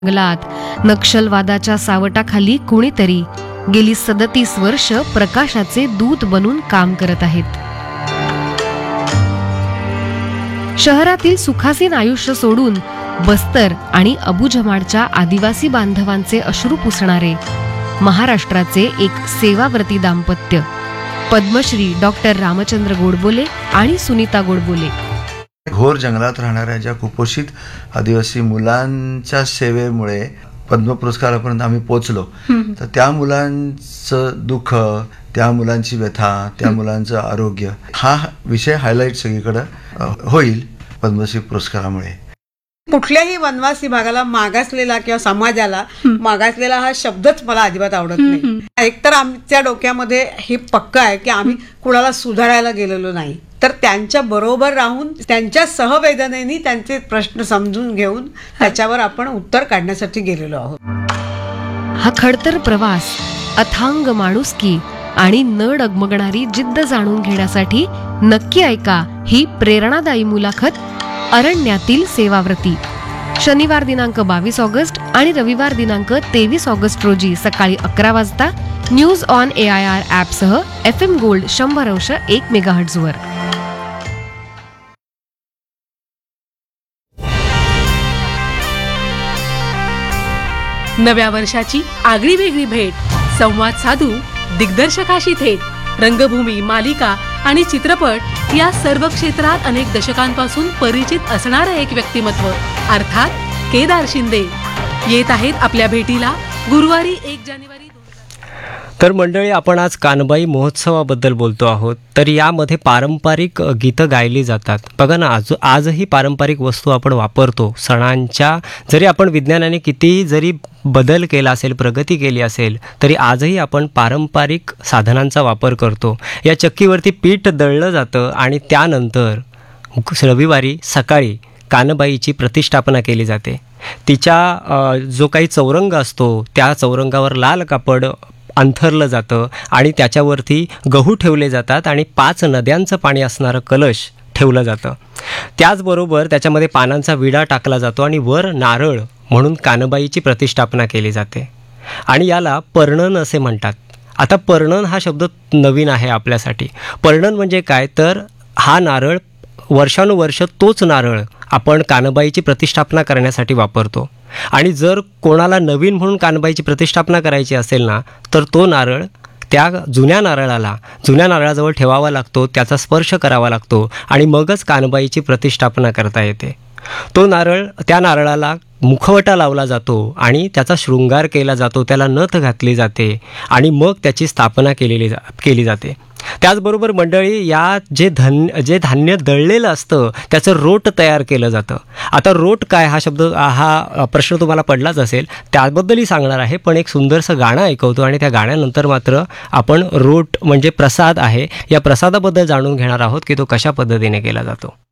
जंगलात नक्षलवादाच्या सावटाखाली कोणीतरी गेली 37 वर्ष प्रकाशाचे दूत बनून काम करत आहेत. शहरातील सुखासीन आयुष्य सोडून बस्तर आणि अबुझमाडच्या आदिवासी बांधवांचे अश्रू पुसणारे महाराष्ट्राचे एक सेवाव्रती दाम्पत्य पद्मश्री डॉक्टर रामचंद्र गोडबोले आणि सुनीता गोडबोले. घोर जंगलात राहणाऱ्या ज्या कुपोषित आदिवासी मुलांच्या सेवेमुळे पद्म पुरस्कारापर्यंत आम्ही पोचलो. तर त्या मुलांचं दुःख, त्या मुलांची व्यथा, त्या मुलांचं आरोग्य हा विषय हायलाईट सगळीकडे होईल पद्मश्री पुरस्कारामुळे. कुठल्याही वनवासी भागाला मागासलेला किंवा समाजाला मागासलेला हा शब्दच मला अजिबात आवडत नाही. एकतर आमच्या डोक्यामध्ये हे पक्क आहे की आम्ही कुणाला सुधारायला गेलेलो नाही, तर त्यांच्या बरोबर राहून त्यांच्या सहवेदनेने त्यांचे प्रश्न समजून घेऊन त्याच्यावर आपण उत्तर काढण्यासाठी गेलेलो आहोत. हा खडतर प्रवास अथांग माणुसकी आणि न डगमगणारी जिद्द जाणून घेण्यासाठी नक्की ऐका ही प्रेरणादायी मुलाखत अरण्यातील सेवाव्रती. शनिवार दिनांक 22 ऑगस्ट आणि रविवार दिनांक 23 ऑगस्ट रोजी सकाळी 11 वाजता news on AIR ॲपसह FM gold 100.1 megahertz वर. नव्या वर्षाची आगळी वेगळी भेट, संवाद साधू दिग्दर्शकाशी थेट. रंगभूमी, मालिका आणि चित्रपट या सर्व क्षेत्रात अनेक दशकांपासून परिचित असणारं एक व्यक्तिमत्व अर्थात केदार शिंदे येत आहेत आपल्या भेटीला गुरुवारी 1 जानेवारी. तर मंडळी, आपण आज कानबाई महोत्सवाबद्दल बोलतो आहोत. तर यामध्ये पारंपरिक गीतं गायली जातात. बघा ना, आजही पारंपरिक वस्तू आपण वापरतो सणांच्या. जरी आपण विज्ञानाने कितीही जरी बदल केला असेल, प्रगती केली असेल, तरी आजही आपण पारंपरिक साधनांचा वापर करतो. या चक्कीवरती पीठ दळलं जातं आणि त्यानंतर रविवारी सकाळी कानबाईची प्रतिष्ठापना केली जाते. तिच्या जो काही चौरंग असतो त्या चौरंगावर लाल कापड अंथरलं जातं आणि त्याच्यावरती गहू ठेवले जातात आणि 5 नद्यांचं पाणी असणारं कलश ठेवलं जातं. त्याचबरोबर त्याच्यामध्ये पानांचा विडा टाकला जातो आणि वर नारळ म्हणून कानबाईची प्रतिष्ठापना केली जाते आणि याला पर्णन असे म्हणतात. आता पर्णन हा शब्द नवीन आहे आपल्यासाठी. पर्णन म्हणजे काय, तर हा नारळ वर्षानुवर्ष तोच नारळ आपण कानबाईची प्रतिष्ठापना करण्यासाठी वापरतो. आणि जर कोणाला नवीन म्हणून कानबाईची प्रतिष्ठापना करायची असेल ना, तर तो नारळ त्या जुन्या नारळाजवळ ठेवावा लागतो, त्याचा स्पर्श करावा लागतो आणि मगच कानबाईची प्रतिष्ठापना करता येते. त्या नारळाला मुखवटा लावला जातो आणि त्याचा शृंगार केला जातो, त्याला नथ घातली जाते आणि मग त्याची स्थापना केली जाते. त्याचबरोबर मंडळी, जे धान्य दळलेलं असतं त्याचं रोट तयार केलं जातं. आता रोट काय हा प्रश्न तुम्हाला पडलाच असेल, त्याबद्दलही सांगणार आहे. पण एक सुंदरसं गाणं ऐकवतो आणि त्या गाण्यानंतर मात्र आपण रोट म्हणजे प्रसाद आहे, या प्रसादाबद्दल जाणून घेणार आहोत की तो कशा पद्धतीने केला जातो.